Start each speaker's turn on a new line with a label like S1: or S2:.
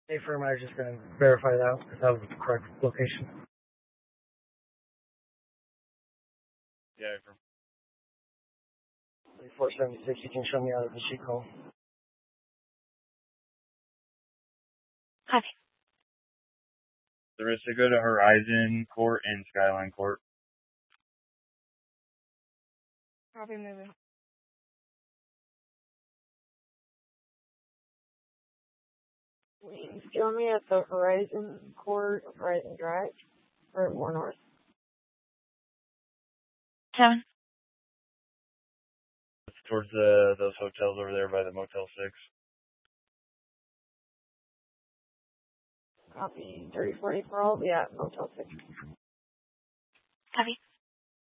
S1: Hey, firm, I was just going to verify that if that was the correct location.
S2: Yeah, from
S1: 3476, you can show me out of the sheet call.
S3: Copy.
S2: there is to go to Horizon Court and Skyline Court.
S3: Copy, moving.
S4: Wait, show me at the Horizon Court, Horizon Drive, or more north.
S3: 7.
S2: It's towards those hotels over there by the Motel 6.
S4: Copy 3040 Pearl, yeah, Motel 6.
S3: Copy.